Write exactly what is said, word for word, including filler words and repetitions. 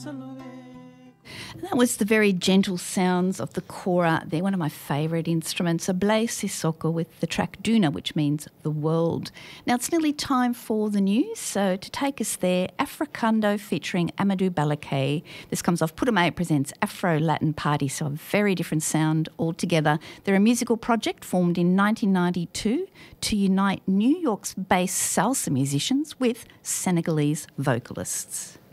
That was the very gentle sounds of the kora. They're one of my favourite instruments, Ablay Sissoko with the track Duna, which means the world. Now it's nearly time for the news, so to take us there, Africando featuring Amadou Balakay. This comes off Putumayo Presents Afro-Latin Party, so a very different sound altogether. They're a musical project formed in nineteen ninety-two to unite New York's based salsa musicians with Senegalese vocalists.